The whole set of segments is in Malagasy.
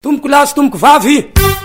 tomboko lasy tomboko vavy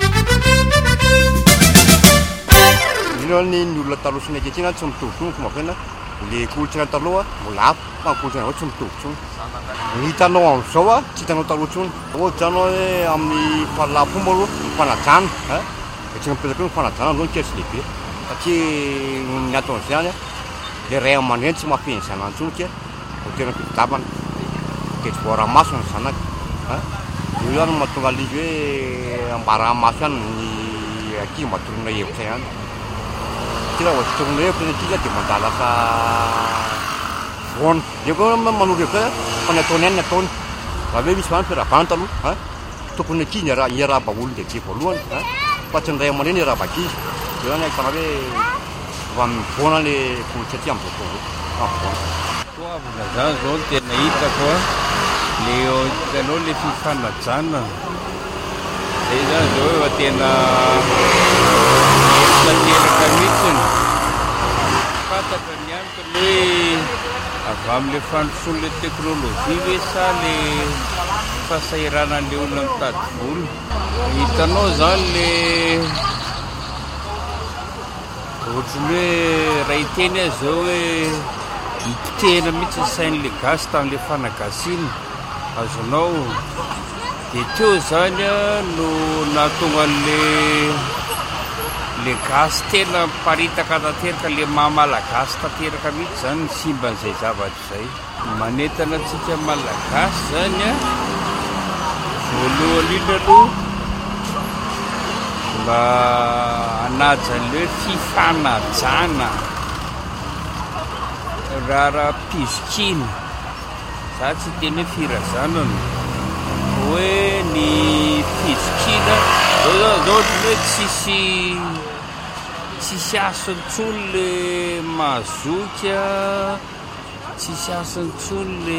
ny olona taloha sy nakehitrina tsy mitovy tsony fomba fena le kolontsaina taloha mbola hafa fa kolontsaina ao tsy mitovy tsony ny hitanao am'izao a tsy hitanao taloha tsony ohatry zany hoe amin'ny fahalalafomba aloha mifanajana de tsy mipetraka eo mifanajana aloha ny kely tsy lehibe satria ny aton'izay any a le ray aman-dreny tsy mahafeny zanany tsony ke ho tena fitidavana de tsy voaramaso ny zanaka io zany mahatonga lizy hoe ambaramaso ihany ny ankizy matorina hevitra ihany raha ohatry torina hevitra ny ankizy de mandala lasa voana de koa manoro hevitra fa ny ataony ihany ny ataony raha hoe misy vany firavana taloha tokony ankizy iarahaba olona de tsy voalohany fa tsy ny ray aman-dreny iarahaba ankizy de zany ahitana hoe fa mivoana le kolontsaina aty am'izao fotoana toavina zany zao ny tena hitako le hitanao le fifanajana zay zany zao efa tena tanteraka mihitsiny fantatra ny antony hoe avy amin'le fandrosoan'le teknôlôjia hoe sa le fahasahiranan'le olona mitady vola hitanao zany le ohatrany hoe raha hiteny azy zao hoe hipotehana mihitsy ny sain'le gasy tamin'le fanagasiana azonao de teo zany a no nahatonga le gasy tena miparitaka tanteraka le mahamalagasy tanteraka mihitsy zany ny simban'izay zavatra zay manentana antsika malagasy zany a voalohany indra aloha mba hanajan'le hoe fifanajana raha pizokina za tsy teny hoe firazanana hoe ny fizokina zao ohatra hoe tsisy asiny tsony le mazoka tsisy asiny tsony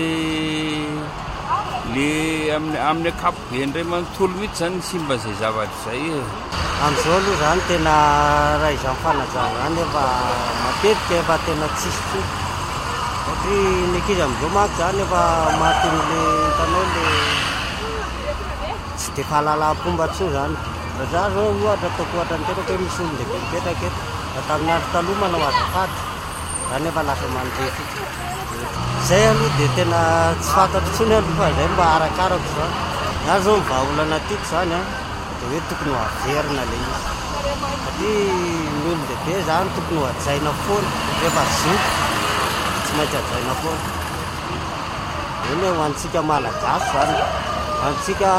le amin'ny akapoben ray manontolo mihitsy zany ny simba zay zavatra zay am'izao aloha zany tena raha izany fanajana zany efa matetika efa tena tsisy tsony satria ny ankizy am'izao manko zany efa mahateny le hitanao le tsy de fahalalam-pomba tsony zany fa za zao ohatra ataoko ohatra niteraka hoe misy olon-dehibe mipetraka eto da tamin'ny andro taloha manao azafady zany efa lasa mandrefy zay aloha de tena tsy fantatro tsony aloha fa zay mba arakarako zany za zao mivaha olana tiako zany de hoe tokony ho averina le izy satria ny olon-dehibe zany tokony ho ajaina foana rehefa zoky tsy maintsy ajaina foana eny ho antsika malagasy zany antsika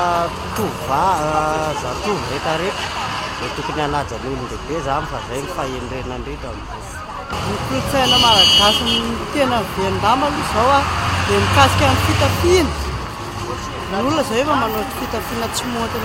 zatovo rehetrarehetra de tokony hanaja ny olon-dehibe zany fa zay ny fahenrena ndreka ny kolotsaina malagasy tena viandama aloha zao a de mikasika amin'ny fitafiana ny olona zao efa manao fitafiana tsy moatena